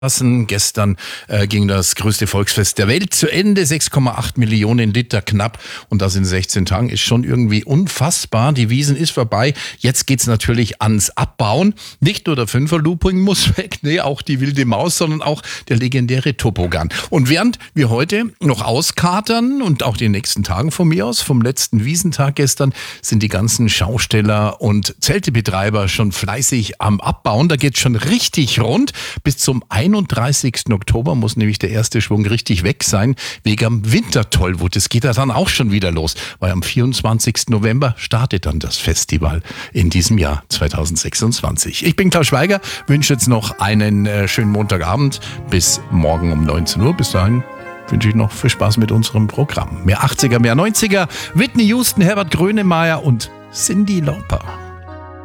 Gestern ging das größte Volksfest der Welt zu Ende. 6,8 Millionen Liter knapp. Und das in 16 Tagen ist schon irgendwie unfassbar. Die Wiesn ist vorbei. Jetzt geht's natürlich ans Abbauen. Nicht nur der Fünfer-Looping muss weg, nee, auch die wilde Maus, sondern auch der legendäre Topogan. Und während wir heute noch auskatern und auch die nächsten Tagen von mir aus, vom letzten Wiesentag gestern, sind die ganzen Schausteller und Zeltebetreiber schon fleißig am Abbauen. Da geht's schon richtig rund. Bis zum 31. Oktober muss nämlich der erste Schwung richtig weg sein, wegen am Wintertollwut. Es geht ja dann auch schon wieder los, weil am 24. November startet dann das Festival in diesem Jahr 2026. Ich bin Klaus Schweiger, wünsche jetzt noch einen schönen Montagabend bis morgen um 19 Uhr. Bis dahin wünsche ich noch viel Spaß mit unserem Programm. Mehr 80er, mehr 90er, Whitney Houston, Herbert Grönemeyer und Cyndi Lauper.